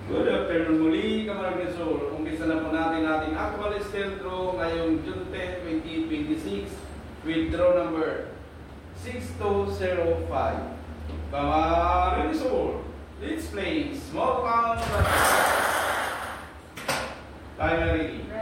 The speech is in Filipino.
Good afternoon muli, Kamarag Sol. Umpisa na po natin ating actual steel draw ngayong June 10, 2026 with draw number 6205. Kamarag Sol, let's play small count. Time ready.